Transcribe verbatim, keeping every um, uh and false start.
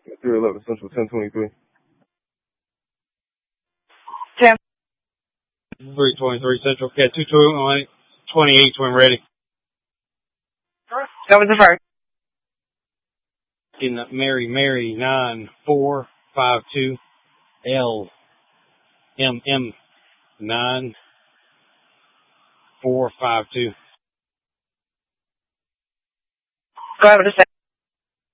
three eleven Central, ten twenty-three. ten. three twenty-three Central, Cat two twenty-eight when ready. That was the first. In Mary, Mary, nine four five two, L, M, M, nine four five two. Go ahead with the second.